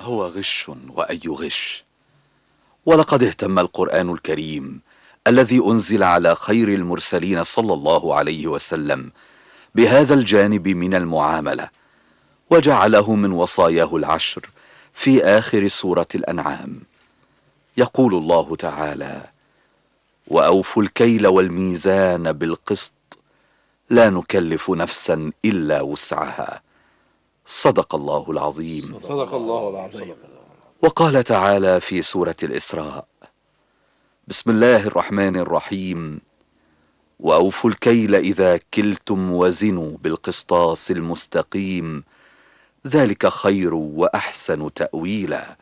هو غش وأي غش. ولقد اهتم القرآن الكريم الذي أنزل على خير المرسلين صلى الله عليه وسلم بهذا الجانب من المعاملة، وجعله من وصاياه العشر في آخر سورة الأنعام. يقول الله تعالى: وأوفوا الكيل والميزان بالقسط لا نكلف نفسا إلا وسعها. صدق الله العظيم. صدق الله العظيم. وقال تعالى في سورة الإسراء: بسم الله الرحمن الرحيم: وأوفوا الكيل إذا كلتم وزنوا بالقسطاس المستقيم ذلك خير وأحسن تأويلا.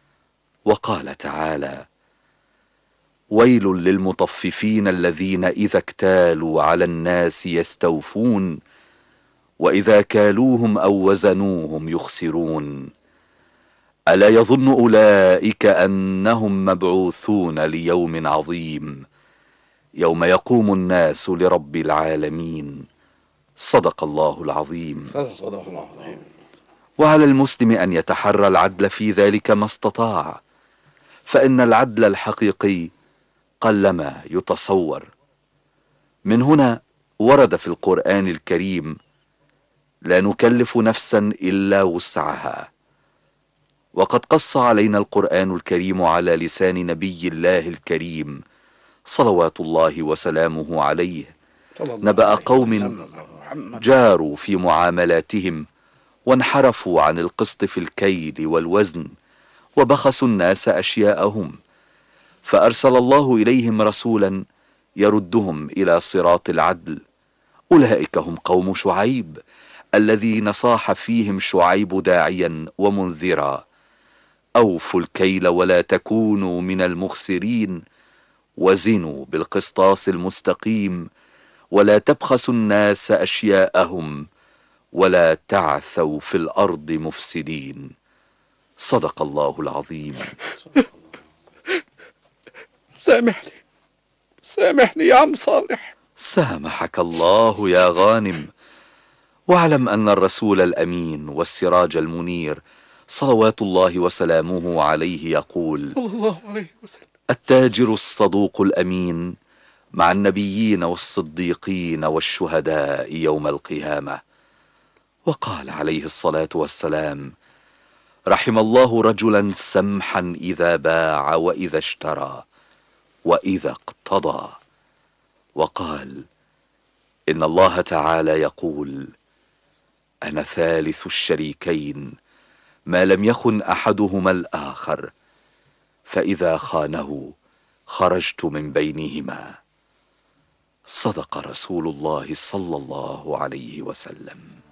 وقال تعالى: ويل للمطففين الذين إذا اكتالوا على الناس يستوفون وإذا كالوهم أو وزنوهم يخسرون ألا يظن أولئك أنهم مبعوثون ليوم عظيم يوم يقوم الناس لرب العالمين. صدق الله العظيم. صدق الله العظيم. وعلى المسلم أن يتحرى العدل في ذلك ما استطاع، فإن العدل الحقيقي قلما يتصور. من هنا ورد في القرآن الكريم: لا نكلف نفسا إلا وسعها. وقد قص علينا القرآن الكريم على لسان نبي الله الكريم صلوات الله وسلامه عليه نبأ قوم جاروا في معاملاتهم وانحرفوا عن القسط في الكيل والوزن وبخسوا الناس أشياءهم، فأرسل الله إليهم رسولا يردهم إلى صراط العدل. أولئك هم قوم شعيب الذين صاح فيهم شعيب داعيا ومنذرا: أوفوا الكيل ولا تكونوا من المخسرين وزنوا بالقسطاس المستقيم ولا تبخسوا الناس أشياءهم ولا تعثوا في الأرض مفسدين. صدق الله العظيم. سامحني يا عم صالح. سامحك الله يا غانم. واعلم أن الرسول الأمين والسراج المنير صلوات الله وسلامه عليه يقول: صلى الله عليه وسلم: التاجر الصدوق الأمين مع النبيين والصديقين والشهداء يوم القيامة. وقال عليه الصلاة والسلام: رحم الله رجلا سمحا إذا باع وإذا اشترى وإذا اقتضى. وقال: إن الله تعالى يقول: أنا ثالث الشريكين ما لم يخن أحدهما الآخر، فإذا خانه خرجت من بينهما. صدق رسول الله صلى الله عليه وسلم.